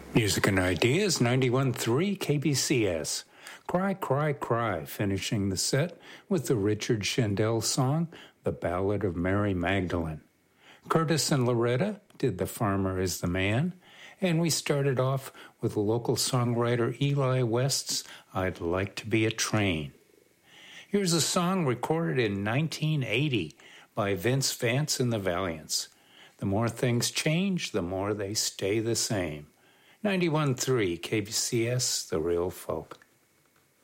Music and Ideas, 91.3 KBCS. Cry, Cry, Cry, finishing the set with the Richard Shendell song, The Ballad of Mary Magdalene. Curtis and Loretta did The Farmer is the Man, and we started off with local songwriter Eli West's I'd Like to Be a Train. Here's a song recorded in 1980 by Vince Vance and the Valiants. The more things change, the more they stay the same. 91.3 KBCS, The Real Folk.